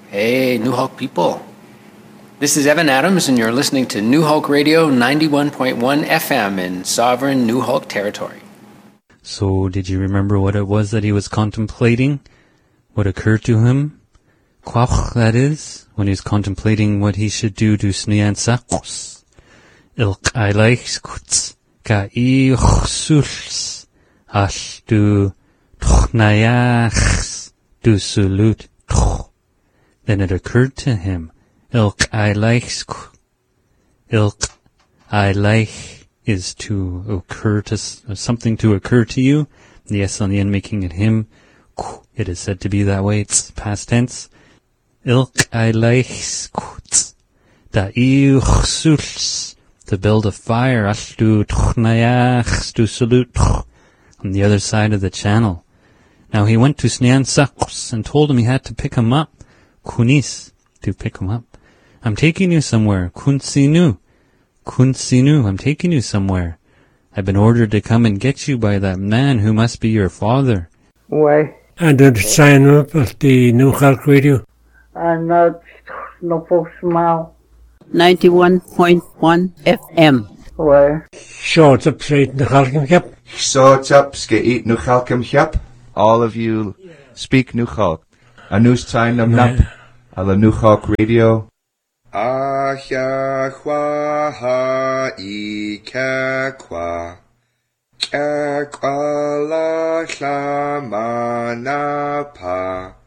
Hey, New Hulk people. This is Evan Adams, and you're listening to New Hulk Radio 91.1 FM in sovereign New Hulk territory. So, did you remember what it was that he was contemplating? What occurred to him? Quach, that is, when he was contemplating what he should do to Snian Sakos. Ilk aileichs kuts, ka ichsuls, ash du tchnayachs, du sulut tch. Then it occurred to him, Ilk aileichs, ilk aileich is to occur to, something to occur to you. The S on the end making it him. It is said to be that way. It's past tense. Ilk aileichs kuts, da ichsuls, to build a fire, ashtu tchnayachs, du salut, on the other side of the channel. Now he went to Snian Sakos and told him he had to pick him up. Kunis, to pick him up. I'm taking you somewhere. Kunsinu, I'm taking you somewhere. I've been ordered to come and get you by that man who must be your father. Why? And then sign up at the New Hulk Radio. And that's no folks smile. 91.1 FM. Why? Short up straight in the Halcom Cap. Short up, skate New Halcom Cap. All of you speak New Hulk. A news time nam nap. A la New Hulk Radio. Ahya hwa ha I kwa. Kwa la hla ma na pa.